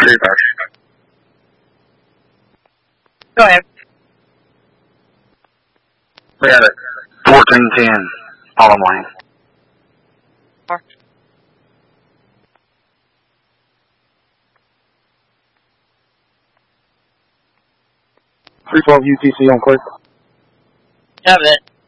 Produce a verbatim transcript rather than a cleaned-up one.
refresh. Go ahead. We have it. fourteen ten, Autumn Lane. Four. three twelve U T C on clear. Have it.